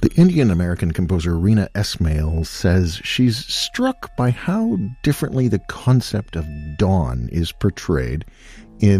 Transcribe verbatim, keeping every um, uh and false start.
The Indian-American composer Rena Esmail says she's struck by how differently the concept of dawn is portrayed in